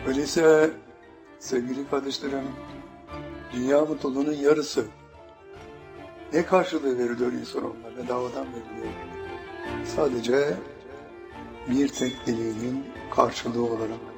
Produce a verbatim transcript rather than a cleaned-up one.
Öyleyse sevgili kardeşlerim, dünya mutluluğunun yarısı ne karşılığı veriliyor insanoğluna? Bedavadan veriliyor. Sadece bir tek dileğinin karşılığı olarak.